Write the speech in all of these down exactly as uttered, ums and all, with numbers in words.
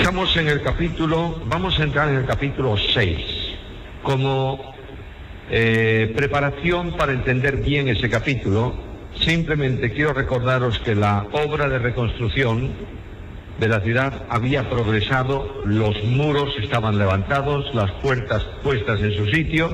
Estamos en el capítulo, vamos a entrar en el capítulo seis, como eh, preparación para entender bien ese capítulo. Simplemente quiero recordaros que la obra de reconstrucción de la ciudad había progresado, los muros estaban levantados, las puertas puestas en su sitio,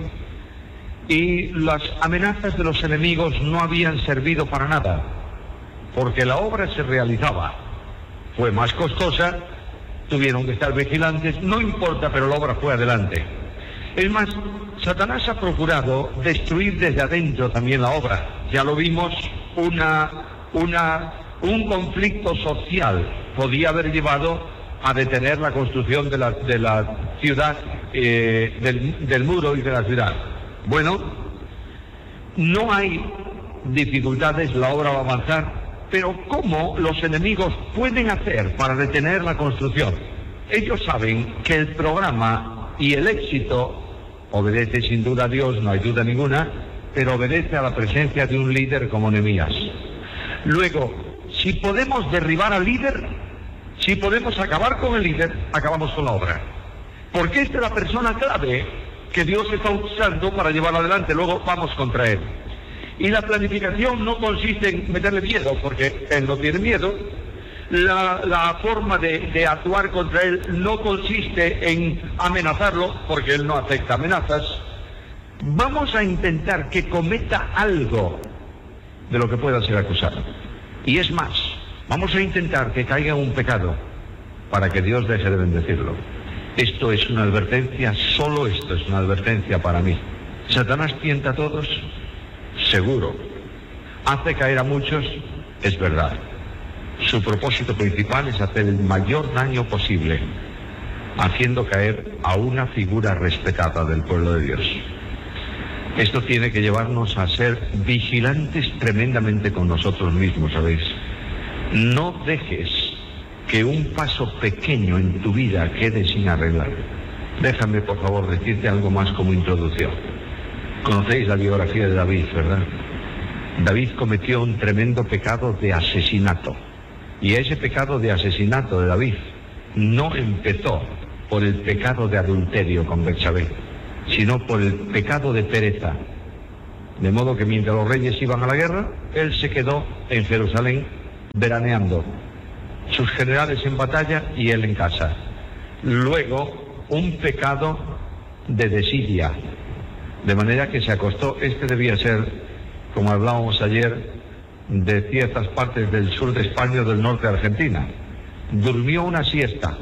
y las amenazas de los enemigos no habían servido para nada, porque la obra se realizaba. Fue más costosa, tuvieron que estar vigilantes, no importa, pero la obra fue adelante. Es más, Satanás ha procurado destruir desde adentro también la obra. Ya lo vimos, una, una, un conflicto social podía haber llevado a detener la construcción de la, de la ciudad, eh, del, del muro y de la ciudad. Bueno, no hay dificultades, la obra va a avanzar. Pero ¿cómo los enemigos pueden hacer para detener la construcción? Ellos saben que el programa y el éxito obedece sin duda a Dios, no hay duda ninguna, pero obedece a la presencia de un líder como Nehemías. Luego, si podemos derribar al líder, si podemos acabar con el líder, acabamos con la obra. Porque esta es la persona clave que Dios está usando para llevarlo adelante, luego vamos contra él. Y la planificación no consiste en meterle miedo, porque él no tiene miedo. La, la forma de, de actuar contra él no consiste en amenazarlo, porque él no acepta amenazas. Vamos a intentar que cometa algo de lo que pueda ser acusado. Y es más, vamos a intentar que caiga en un pecado para que Dios deje de bendecirlo. Esto es una advertencia, solo esto es una advertencia para mí. ¿Satanás tienta a todos? Seguro. ¿Hace caer a muchos? Es verdad. Su propósito principal es hacer el mayor daño posible, haciendo caer a una figura respetada del pueblo de Dios. Esto tiene que llevarnos a ser vigilantes tremendamente con nosotros mismos, ¿sabéis? No dejes que un paso pequeño en tu vida quede sin arreglar. Déjame, por favor, decirte algo más como introducción. Conocéis la biografía de David, ¿verdad? David cometió un tremendo pecado de asesinato. Y ese pecado de asesinato de David no empezó por el pecado de adulterio con Betsabé, sino por el pecado de pereza. De modo que mientras los reyes iban a la guerra, él se quedó en Jerusalén veraneando. Sus generales en batalla y él en casa. Luego, un pecado de desidia. De manera que se acostó, este debía ser, como hablábamos ayer, de ciertas partes del sur de España o del norte de Argentina. Durmió una siesta.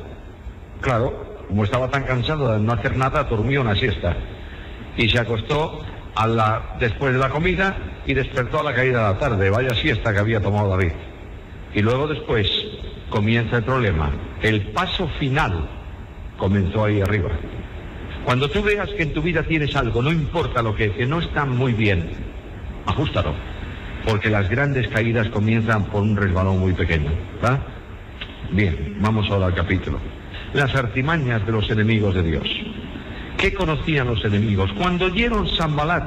Claro, como estaba tan cansado de no hacer nada, durmió una siesta. Y se acostó a la, después de la comida y despertó a la caída de la tarde. Vaya siesta que había tomado David. Y luego después comienza el problema. El paso final comenzó ahí arriba. Cuando tú veas que en tu vida tienes algo, no importa lo que, que no está muy bien, ajústalo, porque las grandes caídas comienzan por un resbalón muy pequeño, ¿verdad? Bien, vamos ahora al capítulo. Las artimañas de los enemigos de Dios. ¿Qué conocían los enemigos? Cuando oyeron Sanbalat,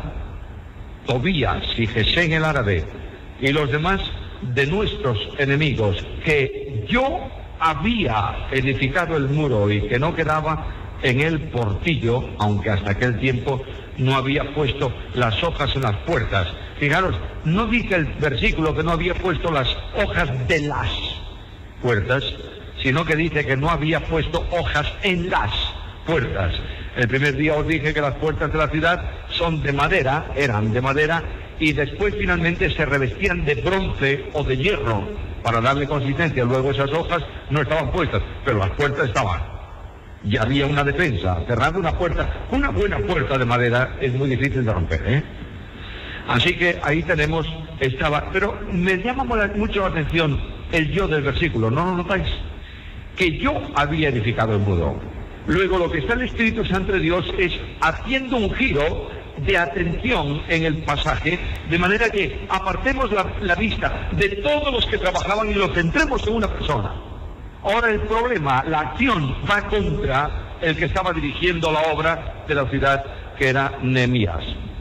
Tobías y Gesén el árabe y los demás de nuestros enemigos, que yo había edificado el muro y que no quedaba en el portillo, aunque hasta aquel tiempo no había puesto las hojas en las puertas. Fijaros, no dice el versículo que no había puesto las hojas de las puertas, sino que dice que no había puesto hojas en las puertas. El primer día os dije que las puertas de la ciudad son de madera, eran de madera, y después finalmente se revestían de bronce o de hierro para darle consistencia. Luego esas hojas no estaban puestas, pero las puertas estaban. Y había una defensa, cerrando una puerta, una buena puerta de madera es muy difícil de romper, ¿eh? Así que ahí tenemos, estaba, pero me llama mucho la atención el yo del versículo, ¿no lo notáis? Que yo había edificado el muro. Luego lo que está en el Espíritu Santo de Dios es haciendo un giro de atención en el pasaje, de manera que apartemos la, la vista de todos los que trabajaban y lo centremos en una persona. Ahora el problema, la acción va contra el que estaba dirigiendo la obra de la ciudad, que era Nehemías.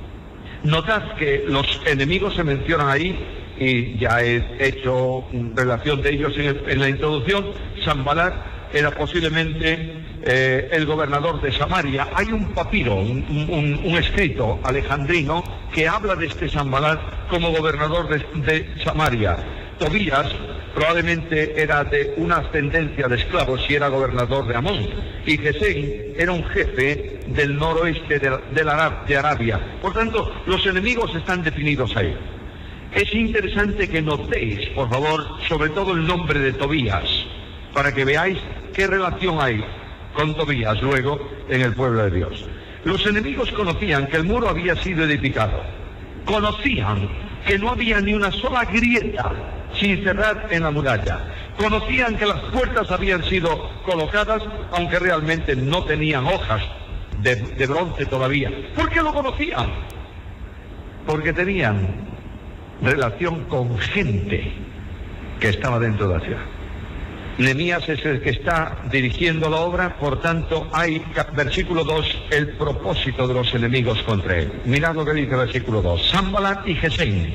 Notad que los enemigos se mencionan ahí, y ya he hecho relación de ellos en, el, en la introducción. Sanbalat, era posiblemente eh, el gobernador de Samaria. Hay un papiro, un, un, un escrito alejandrino que habla de este Sanbalat como gobernador de, de Samaria. Tobías probablemente era de una ascendencia de esclavos y era gobernador de Amón. Y Gesén era un jefe del noroeste de, de, la, de Arabia. Por tanto, los enemigos están definidos ahí. Es interesante que notéis, por favor, sobre todo el nombre de Tobías, para que veáis qué relación hay con Tobías luego en el pueblo de Dios. Los enemigos conocían que el muro había sido edificado. Conocían que no había ni una sola grieta sin cerrar en la muralla. Conocían que las puertas habían sido colocadas, aunque realmente no tenían hojas de, de bronce todavía. ¿Por qué lo conocían? Porque tenían relación con gente que estaba dentro de la ciudad. Nehemías es el que está dirigiendo la obra, por tanto hay, versículo dos, el propósito de los enemigos contra él. Mirad lo que dice el versículo dos. Sanbalat y Gesén.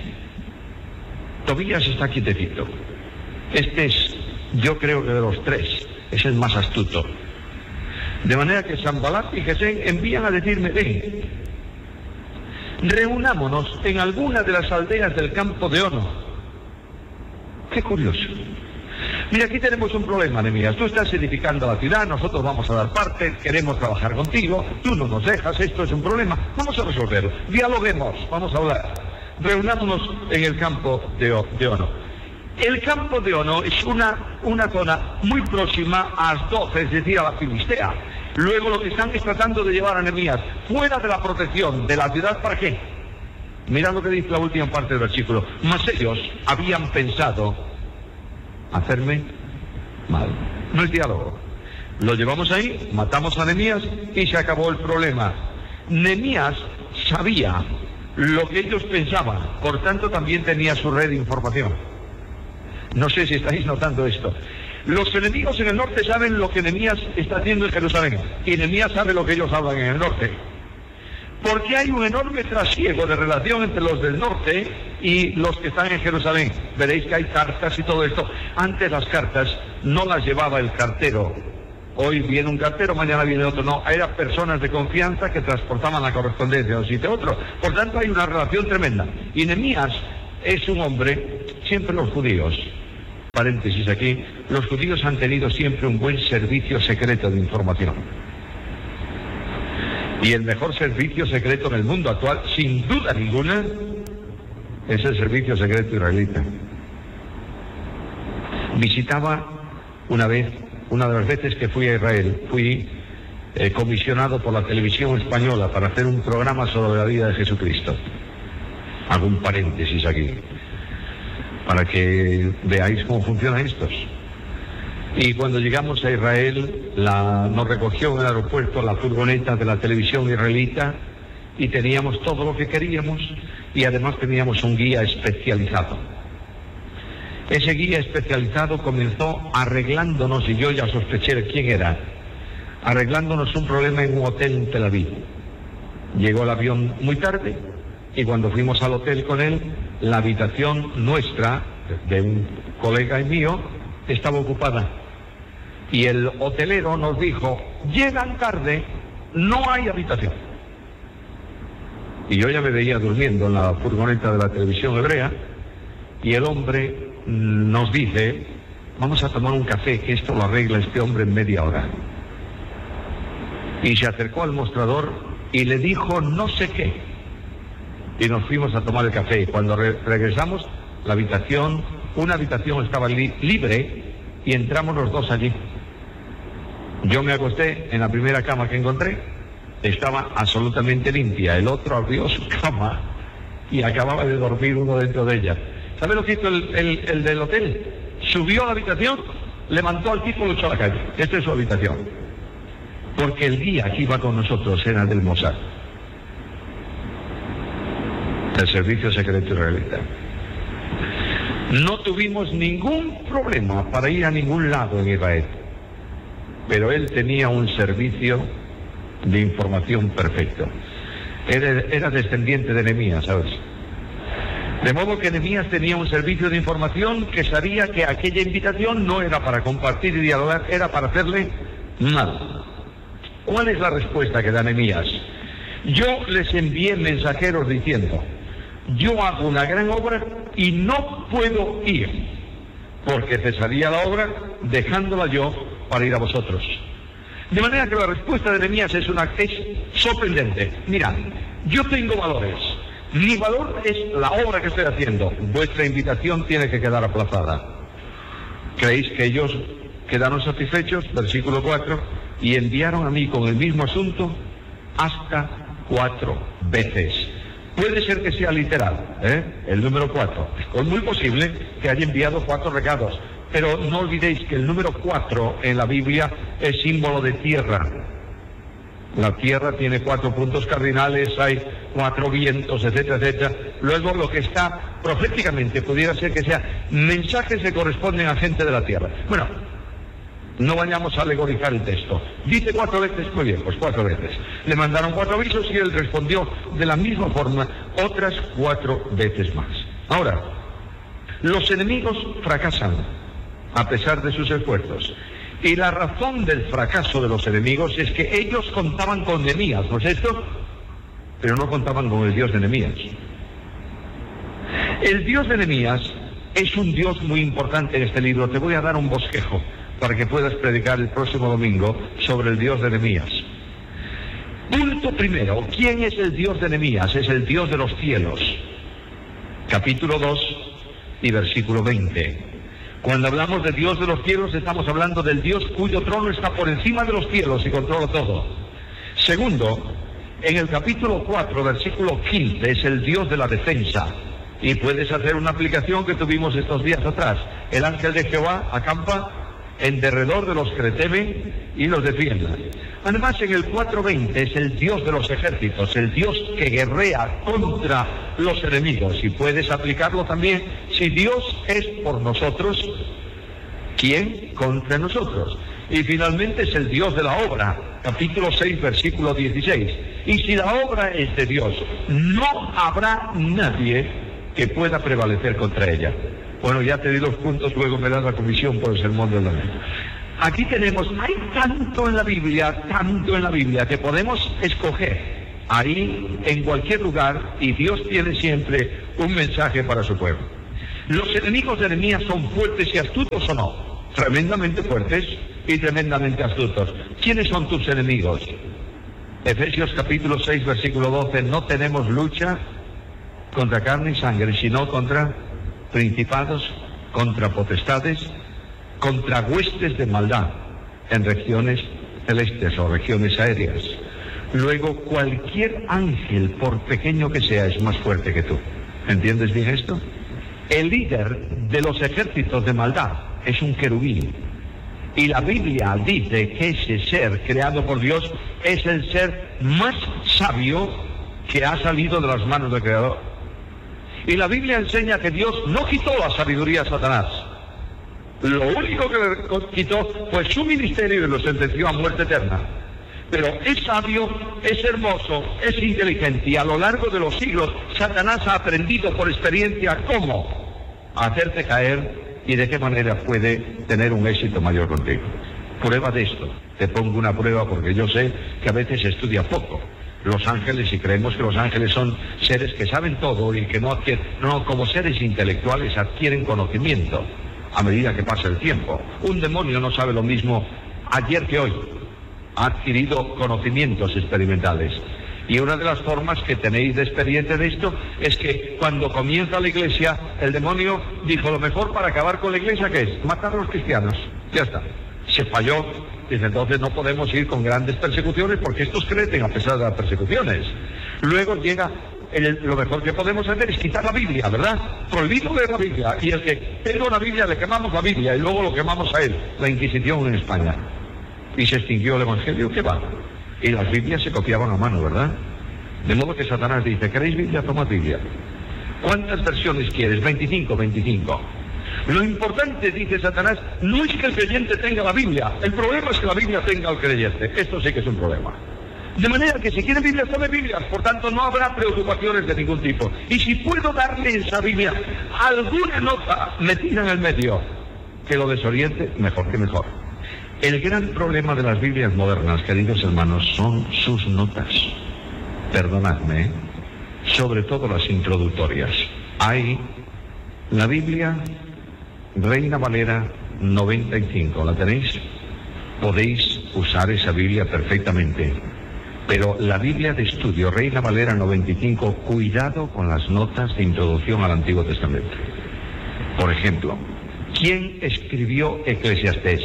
Tobías está quietecito. Este es, yo creo que de los tres, es el más astuto. De manera que Sanbalat y Gesén envían a decirme, ven, reunámonos en alguna de las aldeas del campo de Ono. Qué curioso. Mira, aquí tenemos un problema, Nehemías. Tú estás edificando la ciudad, nosotros vamos a dar parte, queremos trabajar contigo, tú no nos dejas, esto es un problema, vamos a resolverlo. Dialoguemos, vamos a hablar. Reunámonos en el campo de, o, de Ono. El campo de Ono es una, una zona muy próxima a Asdod, es decir, a la Filistea. Luego lo que están es tratando de llevar a Nehemías fuera de la protección de la ciudad, ¿para qué? Mirad lo que dice la última parte del versículo. Mas ellos habían pensado hacerme mal. No es diálogo. Lo llevamos ahí, matamos a Nehemías y se acabó el problema. Nehemías sabía lo que ellos pensaban, por tanto también tenía su red de información. No sé si estáis notando esto. Los enemigos en el norte saben lo que Nehemías está haciendo en Jerusalén, y Nehemías sabe lo que ellos hablan en el norte. Porque hay un enorme trasiego de relación entre los del norte y los que están en Jerusalén. Veréis que hay cartas y todo esto. Antes las cartas no las llevaba el cartero. Hoy viene un cartero, mañana viene otro. No, eran personas de confianza que transportaban la correspondencia de un sitio a otro. Por tanto, hay una relación tremenda. Y Nehemías es un hombre, siempre los judíos, paréntesis aquí, los judíos han tenido siempre un buen servicio secreto de información. Y el mejor servicio secreto en el mundo actual, sin duda ninguna, es el servicio secreto israelita. Visitaba una vez, una de las veces que fui a Israel, fui eh, comisionado por la televisión española para hacer un programa sobre la vida de Jesucristo. Hago un paréntesis aquí, para que veáis cómo funcionan estos. Y cuando llegamos a Israel, la, nos recogió en el aeropuerto la furgoneta de la televisión israelita y teníamos todo lo que queríamos y además teníamos un guía especializado. Ese guía especializado comenzó arreglándonos, y yo ya sospeché de quién era, arreglándonos un problema en un hotel en Tel Aviv. Llegó el avión muy tarde y cuando fuimos al hotel con él, la habitación nuestra, de un colega y mío, estaba ocupada. Y el hotelero nos dijo, llegan tarde, no hay habitación. Y yo ya me veía durmiendo en la furgoneta de la televisión hebrea, y el hombre nos dice, vamos a tomar un café, que esto lo arregla este hombre en media hora. Y se acercó al mostrador y le dijo no sé qué. Y nos fuimos a tomar el café. Cuando re regresamos, la habitación, una habitación estaba li libre, y entramos los dos allí. Yo me acosté en la primera cama que encontré, estaba absolutamente limpia. El otro abrió su cama y acababa de dormir uno dentro de ella. ¿Sabe lo que hizo el, el, el del hotel? Subió a la habitación, levantó al tipo y lo echó a la calle. Esta es su habitación. Porque el guía que iba con nosotros era del Mossad, del servicio secreto israelita. No tuvimos ningún problema para ir a ningún lado en Israel, pero él tenía un servicio de información perfecto. Era, era descendiente de Nehemías, ¿sabes? De modo que Nehemías tenía un servicio de información que sabía que aquella invitación no era para compartir y dialogar, era para hacerle mal. ¿Cuál es la respuesta que da Nehemías? Yo les envié mensajeros diciendo, yo hago una gran obra y no puedo ir, porque cesaría la obra dejándola yo para ir a vosotros. De manera que la respuesta de Nehemías es, una, es sorprendente. Mirad, yo tengo valores. Mi valor es la obra que estoy haciendo. Vuestra invitación tiene que quedar aplazada. ¿Creéis que ellos quedaron satisfechos? Versículo cuatro. Y enviaron a mí con el mismo asunto hasta cuatro veces. Puede ser que sea literal, ¿eh? El número cuatro. Es muy posible que haya enviado cuatro recados. Pero no olvidéis que el número cuatro en la Biblia es símbolo de tierra. La tierra tiene cuatro puntos cardinales, hay cuatro vientos, etcétera, etcétera. Luego lo que está proféticamente pudiera ser que sea mensajes que corresponden a gente de la tierra. Bueno, no vayamos a alegorizar el texto. Dice cuatro veces, muy bien, pues cuatro veces. Le mandaron cuatro avisos y él respondió de la misma forma otras cuatro veces más. Ahora, los enemigos fracasan a pesar de sus esfuerzos. Y la razón del fracaso de los enemigos es que ellos contaban con Nehemías, ¿no es esto? Pero no contaban con el Dios de Nehemías. El Dios de Nehemías es un Dios muy importante en este libro. Te voy a dar un bosquejo para que puedas predicar el próximo domingo sobre el Dios de Nehemías. Punto primero, ¿quién es el Dios de Nehemías? Es el Dios de los cielos. Capítulo dos y versículo veinte. Cuando hablamos de Dios de los cielos, estamos hablando del Dios cuyo trono está por encima de los cielos y controla todo. Segundo, en el capítulo cuatro, versículo quince, es el Dios de la defensa. Y puedes hacer una aplicación que tuvimos estos días atrás. El ángel de Jehová acampa en derredor de los que le temen y los defienda. Además, en el cuatro veinte es el Dios de los ejércitos, el Dios que guerrea contra los enemigos. Y puedes aplicarlo también, si Dios es por nosotros, ¿quién contra nosotros? Y finalmente es el Dios de la obra, capítulo seis, versículo dieciséis. Y si la obra es de Dios, no habrá nadie que pueda prevalecer contra ella. Bueno, ya te di los puntos, luego me das la comisión por el sermón del domingo. Aquí tenemos, hay tanto en la Biblia, tanto en la Biblia, que podemos escoger ahí, en cualquier lugar, y Dios tiene siempre un mensaje para su pueblo. ¿Los enemigos de Nehemías son fuertes y astutos o no? Tremendamente fuertes y tremendamente astutos. ¿Quiénes son tus enemigos? Efesios capítulo seis, versículo doce, no tenemos lucha contra carne y sangre, sino contra principados, contra potestades, contra huestes de maldad en regiones celestes o regiones aéreas. Luego, cualquier ángel, por pequeño que sea, es más fuerte que tú. ¿Entiendes bien esto? El líder de los ejércitos de maldad es un querubín. Y la Biblia dice que ese ser creado por Dios es el ser más sabio que ha salido de las manos del Creador. Y la Biblia enseña que Dios no quitó la sabiduría a Satanás. Lo único que le quitó fue su ministerio y lo sentenció a muerte eterna. Pero es sabio, es hermoso, es inteligente, y a lo largo de los siglos Satanás ha aprendido por experiencia cómo hacerte caer y de qué manera puede tener un éxito mayor contigo. Prueba de esto. Te pongo una prueba porque yo sé que a veces se estudia poco los ángeles y creemos que los ángeles son seres que saben todo y que no adquieren, no, como seres intelectuales adquieren conocimiento a medida que pasa el tiempo. Un demonio no sabe lo mismo ayer que hoy. Ha adquirido conocimientos experimentales. Y una de las formas que tenéis de experiencia de esto es que cuando comienza la iglesia, el demonio dijo, lo mejor para acabar con la iglesia, ¿qué es? Matar a los cristianos. Ya está. Se falló. Dice, entonces no podemos ir con grandes persecuciones porque estos crecen a pesar de las persecuciones. Luego llega, el, lo mejor que podemos hacer es quitar la Biblia, ¿verdad? Prohibido leer la Biblia. Y el que tenga una Biblia, le quemamos la Biblia y luego lo quemamos a él. La Inquisición en España. Y se extinguió el Evangelio, ¿qué va? Y las Biblias se copiaban a mano, ¿verdad? De modo que Satanás dice, ¿queréis Biblia? Tomad Biblia. ¿Cuántas versiones quieres? veinticinco, veinticinco. Lo importante, dice Satanás, no es que el creyente tenga la Biblia. El problema es que la Biblia tenga al creyente. Esto sí que es un problema. De manera que si quieren Biblias, tome Biblias, por tanto no habrá preocupaciones de ningún tipo. Y si puedo darle en esa Biblia alguna nota metida en el medio que lo desoriente, mejor que mejor. El gran problema de las Biblias modernas, queridos hermanos, son sus notas. Perdonadme, ¿eh? Sobre todo las introductorias. Hay la Biblia Reina Valera noventa y cinco, ¿la tenéis? Podéis usar esa Biblia perfectamente. Pero la Biblia de estudio, Reina Valera noventa y cinco, cuidado con las notas de introducción al Antiguo Testamento. Por ejemplo, ¿quién escribió Eclesiastés?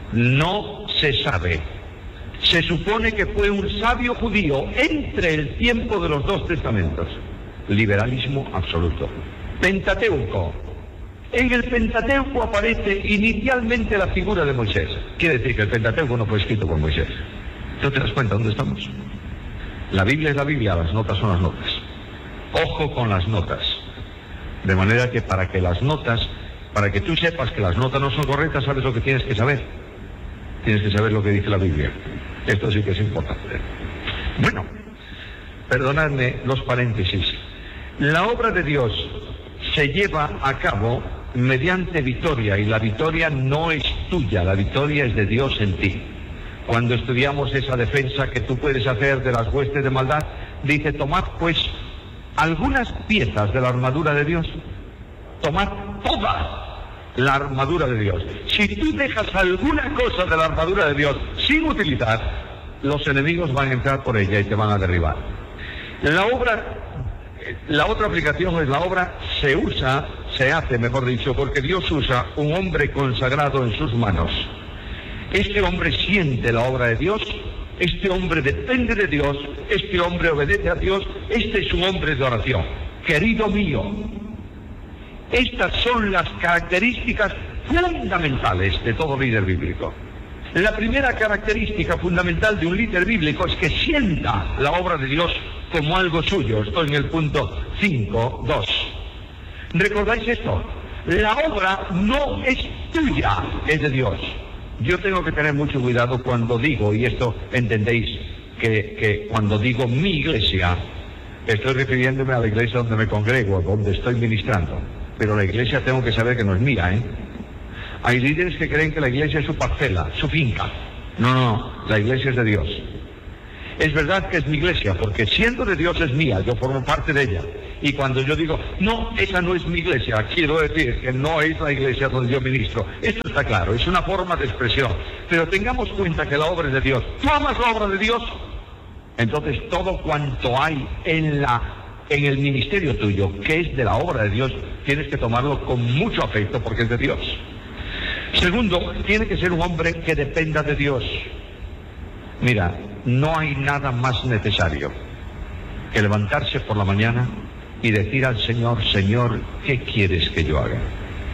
No se sabe. Se supone que fue un sabio judío entre el tiempo de los dos testamentos. Liberalismo absoluto. Pentateuco. En el Pentateuco aparece inicialmente la figura de Moisés. Quiere decir que el Pentateuco no fue escrito por Moisés. ¿Tú te das cuenta dónde estamos? La Biblia es la Biblia, las notas son las notas. Ojo con las notas. De manera que para que las notas, para que tú sepas que las notas no son correctas, sabes lo que tienes que saber. Tienes que saber lo que dice la Biblia. Esto sí que es importante. Bueno, perdonadme los paréntesis. La obra de Dios se lleva a cabo mediante victoria, y la victoria no es tuya, la victoria es de Dios en ti. Cuando estudiamos esa defensa que tú puedes hacer de las huestes de maldad, dice, tomad pues algunas piezas de la armadura de Dios, tomad toda la armadura de Dios. Si tú dejas alguna cosa de la armadura de Dios sin utilizar, los enemigos van a entrar por ella y te van a derribar. La obra, la otra aplicación es la obra se usa, se hace, mejor dicho, porque Dios usa un hombre consagrado en sus manos. Este hombre siente la obra de Dios, este hombre depende de Dios, este hombre obedece a Dios, este es un hombre de oración. Querido mío, estas son las características fundamentales de todo líder bíblico. La primera característica fundamental de un líder bíblico es que sienta la obra de Dios como algo suyo. Estoy en el punto cinco, dos. ¿Recordáis esto? La obra no es tuya, es de Dios. Yo tengo que tener mucho cuidado cuando digo, y esto entendéis, que, que cuando digo mi iglesia, estoy refiriéndome a la iglesia donde me congrego, donde estoy ministrando. Pero la iglesia tengo que saber que no es mía, ¿eh? Hay líderes que creen que la iglesia es su parcela, su finca. No, no, la iglesia es de Dios. Es verdad que es mi iglesia, porque siendo de Dios es mía, yo formo parte de ella. Y cuando yo digo, no, esa no es mi iglesia, quiero decir que no es la iglesia donde yo ministro. Esto está claro, es una forma de expresión. Pero tengamos cuenta que la obra es de Dios. ¿Tú amas la obra de Dios? Entonces todo cuanto hay en la, en el ministerio tuyo, que es de la obra de Dios, tienes que tomarlo con mucho afecto porque es de Dios. Segundo, tiene que ser un hombre que dependa de Dios. Mira, no hay nada más necesario que levantarse por la mañana y decir al Señor, Señor, ¿qué quieres que yo haga?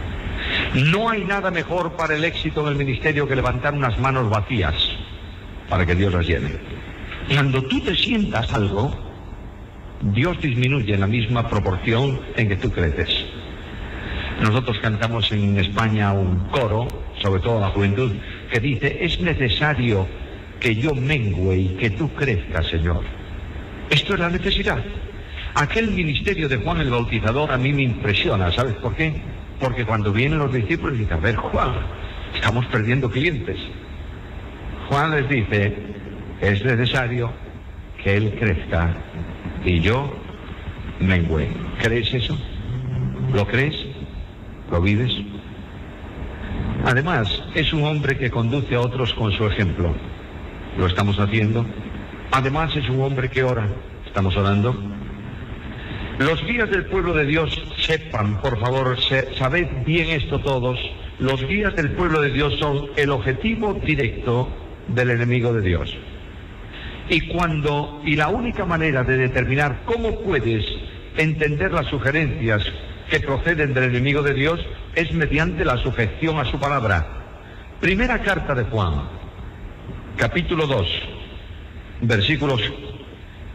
No hay nada mejor para el éxito en el ministerio que levantar unas manos vacías para que Dios las llene. Cuando tú te sientas algo, Dios disminuye en la misma proporción en que tú creces. Nosotros cantamos en España un coro, sobre todo la juventud, que dice, es necesario que yo mengüe y que tú crezcas, Señor. Esto es la necesidad. Aquel ministerio de Juan el Bautizador a mí me impresiona, ¿sabes por qué? Porque cuando vienen los discípulos dicen, a ver, Juan, estamos perdiendo clientes. Juan les dice, es necesario que él crezca y yo mengüe. ¿Crees eso? ¿Lo crees? ¿Lo vives? Además, es un hombre que conduce a otros con su ejemplo. Lo estamos haciendo. Además, es un hombre que ora. Estamos orando. Los guías del pueblo de Dios, sepan, por favor, se, sabed bien esto todos, los guías del pueblo de Dios son el objetivo directo del enemigo de Dios. Y cuando, y la única manera de determinar cómo puedes entender las sugerencias que proceden del enemigo de Dios es mediante la sujeción a su palabra. Primera carta de Juan, capítulo dos, versículos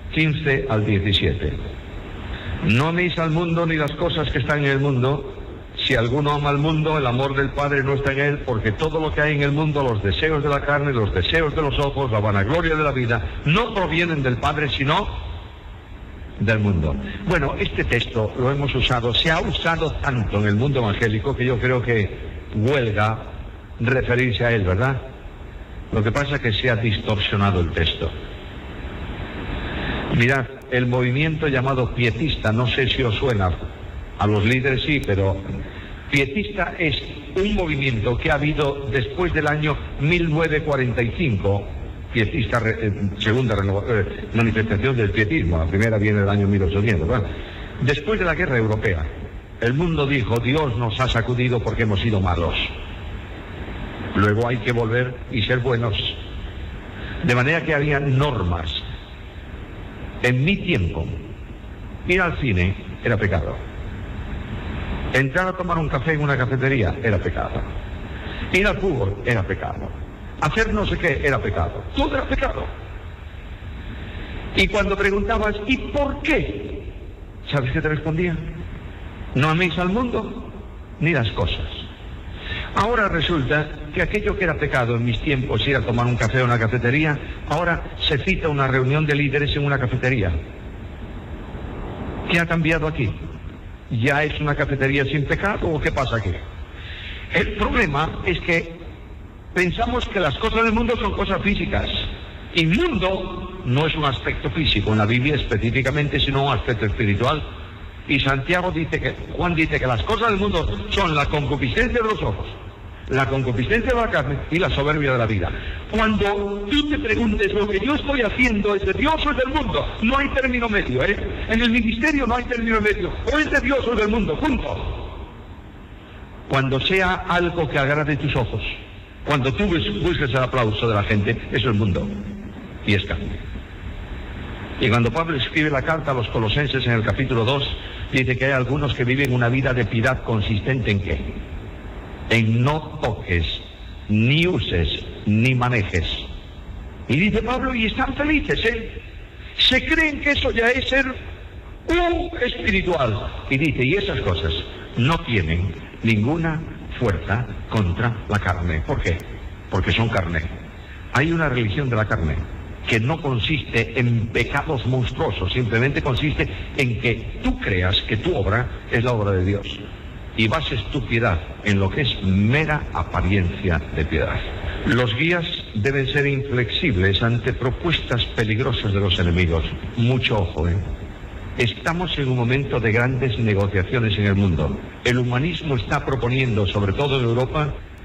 quince al diecisiete. No améis al mundo ni las cosas que están en el mundo. Si alguno ama al mundo, el amor del Padre no está en él, porque todo lo que hay en el mundo, los deseos de la carne, los deseos de los ojos, la vanagloria de la vida, no provienen del Padre, sino del mundo. Bueno, este texto lo hemos usado, se ha usado tanto en el mundo evangélico que yo creo que huelga referirse a él, ¿verdad? Lo que pasa es que se ha distorsionado el texto. Mirad, el movimiento llamado pietista, no sé si os suena, a los líderes sí, pero pietista es un movimiento que ha habido después del año mil novecientos cuarenta y cinco, pietista, eh, segunda eh, manifestación del pietismo, la primera viene del año mil ochocientos, ¿verdad? Después de la guerra europea, el mundo dijo, Dios nos ha sacudido porque hemos sido malos. Luego hay que volver y ser buenos. De manera que había normas. En mi tiempo, ir al cine era pecado. Entrar a tomar un café en una cafetería era pecado. Ir al fútbol era pecado. Hacer no sé qué era pecado. Todo era pecado. Y cuando preguntabas, ¿y por qué? ¿Sabes qué te respondía? No améis al mundo ni las cosas. Ahora resulta que aquello que era pecado en mis tiempos, ir a tomar un café en una cafetería, ahora se cita una reunión de líderes en una cafetería. ¿Qué ha cambiado aquí? ¿Ya es una cafetería sin pecado o qué pasa aquí? El problema es que pensamos que las cosas del mundo son cosas físicas. Y mundo no es un aspecto físico en la Biblia específicamente, sino un aspecto espiritual. Y Santiago dice que, Juan dice que las cosas del mundo son la concupiscencia de los ojos, la concupiscencia de la carne y la soberbia de la vida. Cuando tú te preguntes, lo que yo estoy haciendo es de Dios o es del mundo, no hay término medio, ¿eh? En el ministerio no hay término medio, o es de Dios o es del mundo, punto. Cuando sea algo que agrade tus ojos, cuando tú busques el aplauso de la gente, eso es el mundo y es carne. Y cuando Pablo escribe la carta a los Colosenses en el capítulo dos, dice que hay algunos que viven una vida de piedad consistente en ¿qué? En no toques, ni uses, ni manejes. Y dice Pablo, y están felices, ¿eh? Se creen que eso ya es ser un espiritual. Y dice, y esas cosas no tienen ninguna fuerza contra la carne. ¿Por qué? Porque son carne. Hay una religión de la carne que no consiste en pecados monstruosos, simplemente consiste en que tú creas que tu obra es la obra de Dios y bases tu piedad en lo que es mera apariencia de piedad. Los guías deben ser inflexibles ante propuestas peligrosas de los enemigos. Mucho ojo, ¿eh? Estamos en un momento de grandes negociaciones en el mundo. El humanismo está proponiendo, sobre todo en Europa,